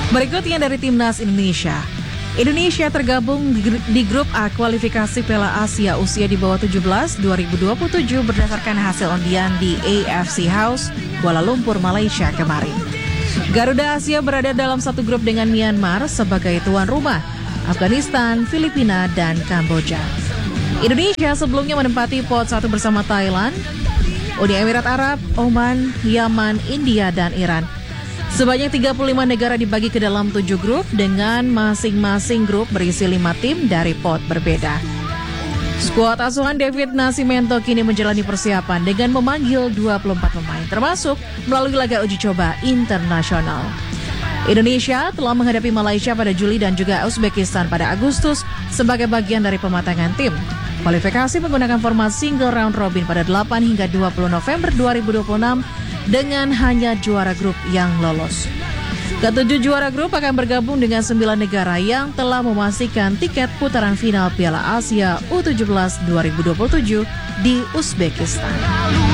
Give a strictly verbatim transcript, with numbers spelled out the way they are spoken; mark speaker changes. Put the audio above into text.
Speaker 1: Berikutnya dari Timnas Indonesia. Indonesia tergabung di grup A kualifikasi Piala Asia usia di bawah tujuh belas dua ribu dua puluh tujuh berdasarkan hasil undian di A F C House, Kuala Lumpur, Malaysia kemarin. Garuda Asia berada dalam satu grup dengan Myanmar sebagai tuan rumah, Afghanistan, Filipina, dan Kamboja. Indonesia sebelumnya menempati pot satu bersama Thailand, Uni Emirat Arab, Oman, Yaman, India, dan Iran. Sebanyak tiga puluh lima negara dibagi ke dalam tujuh grup dengan masing-masing grup berisi lima tim dari pot berbeda. Skuad asuhan David Nascimento kini menjalani persiapan dengan memanggil dua puluh empat pemain, termasuk melalui laga uji coba internasional. Indonesia telah menghadapi Malaysia pada Juli dan juga Uzbekistan pada Agustus sebagai bagian dari pematangan tim. Kualifikasi menggunakan format single round robin pada delapan hingga dua puluh November dua ribu dua puluh enam dengan hanya juara grup yang lolos. Ketujuh juara grup akan bergabung dengan sembilan negara yang telah memastikan tiket putaran final Piala Asia U tujuh belas dua ribu dua puluh tujuh di Uzbekistan.